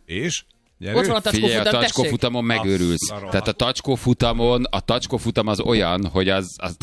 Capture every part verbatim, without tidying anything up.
És? Gyerünk. Ott van a tacskófutam, Figyelj, a tessék. tacskófutamon megőrülsz. Azt a Tehát a tacskófutamon, a tacskófutam az olyan, hogy az... az...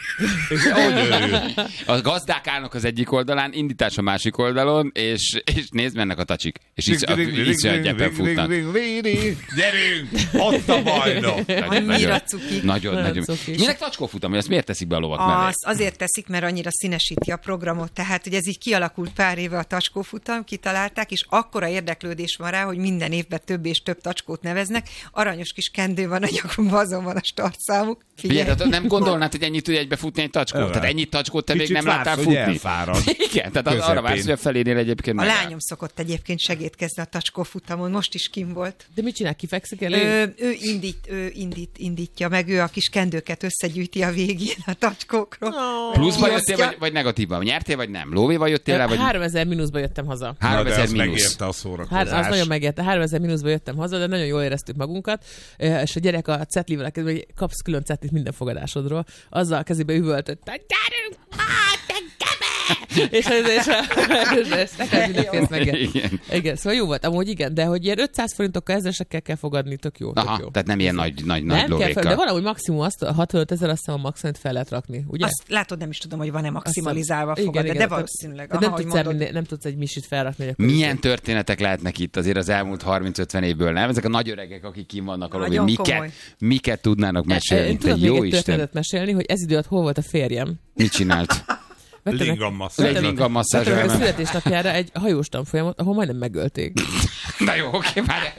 a gazdák állnak az egyik oldalán, indítás a másik oldalon, és, és nézd, mennek a tacsik. És iszonyat gyepen futnak. Gyerünk! Ott a bajnok! Annyira cuki. Nagyon, Nagyon nagyon. cuki. Minek tacskófutam? Ezt miért teszik be a lovak mellé? Az azért teszik, mert annyira színesíti a programot. Tehát, hogy ez így kialakult pár éve a tacskófutam, kitalálták, és akkora érdeklődés van rá, hogy minden évben több és több tacskót neveznek. Aranyos kis kendő van a nyakunkban, azon van a startszámuk. Figyelj, tehát nem gondolnád, hogy ennyit tud egybe futni egy tacskó? Igen. Tehát ennyit tacskót te még Kicsit nem vársz, láttál hogy futni? elfárad. Igen, tehát az Közepén. arra vársz, hogy a felénél egyébként A megáll. lányom szokott egyébként segítkezni a tacskófutamon, most is kim volt. De mit csinál, kifekszik elé? Ő, ő, indít, ő indít, indítja meg, ő a kis kendőket összegyűjti a végén a tacskókról. Oh. Pluszba jöttél, Kiosztja. vagy, vagy negatívban? Nyertél, vagy nem? Lóvéval jöttél rá, vagy háromezer mínuszba jöttem haza. Na, de háromezer az mínusz? megérte a Hát szórakozás. az nagyon megérte. háromezer mínuszba jöttem haza, de nagyon jól éreztük magunkat, és a gyerek a cetlivel kezdve, hogy kapsz külön cetlit minden fogadásodról, azzal a kezébe üvöltött, hogy gyerünk, hát, te kebe! És ez, és és ezt nekem mindenféle megért. Igen. Igen, szóval jó volt, amúgy igen, de hogy ilyen ötszáz forintokkal ezresekkel kell fogadni, tök jó. Tök Aha, jó. tehát nem ilyen nagy, nagy, nagy Nem kell fel, de lóvékkal. valahogy maximum azt, a hatvanöt ezer azt hiszem a maximumot fel lehet rakni, ugye? Azt látod, nem is tudom, hogy van-e maximalizálva Azt- fogad, igen, de igen, valószínűleg. de Aha, nem, hogy tudsz mondod. elmenni, nem tudsz egy misit felrakni. Hogy akkor Milyen történetek lehetnek itt azért az elmúlt harminc-ötven évből, nem? Ezek a nagy öregek, akik kim vannak alól, Nagyon miket, komoly. miket tudnának mesélni, Én te tudok még jó egy Isten. történetet mesélni, hogy ez idő alatt hol volt a férjem. Mit csinált? Vettem egy- Lingammasszázs. Egy vettem- lingammasszázs vettem egy elment. születésnapjára egy hajós tanfolyamot, ahol majdnem megölték. Na jó, oké, már.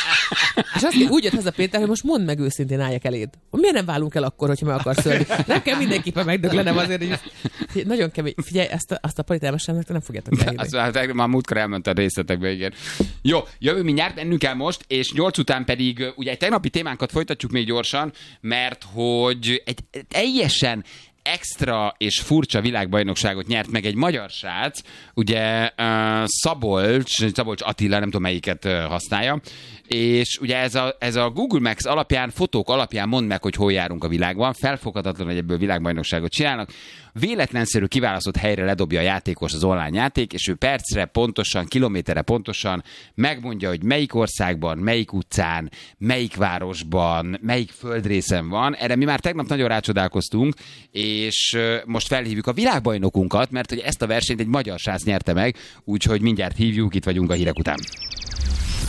És azt úgy jött haza Péter, hogy most mondd meg őszintén, álljak eléd. Miért nem válunk el akkor, hogyha meg akarsz ölni? Nem kell mindenképpen megdöglenem azért, hogy ezt... nagyon kemény. Figyelj, ezt a, azt a palit elmesem, nem fogjátok elhinni. Az, hát, már múltkor elment a részletekbe, igen. Jó, jövő mindjárt, ennünk el most, és nyolc után pedig ugye egy tegnapi témánkat folytatjuk még gyorsan, mert hogy egy teljesen extra és furcsa világbajnokságot nyert meg egy magyar srác, ugye uh, Szabolcs, Szabolcs Attila, nem tudom melyiket uh, használja, és ugye ez a, ez a Google Maps alapján, fotók alapján mond meg, hogy hol járunk a világban, felfoghatatlan, hogy ebből világbajnokságot csinálnak, véletlenszerű kiválasztott helyre ledobja a játékos az online játék, és ő percre pontosan, kilométerre pontosan megmondja, hogy melyik országban, melyik utcán, melyik városban, melyik földrészen van. Erre mi már tegnap nagyon rácsodálkoztunk, és most felhívjuk a világbajnokunkat, mert hogy ezt a versenyt egy magyar srác nyerte meg, úgyhogy mindjárt hívjuk, itt vagyunk a hírek után.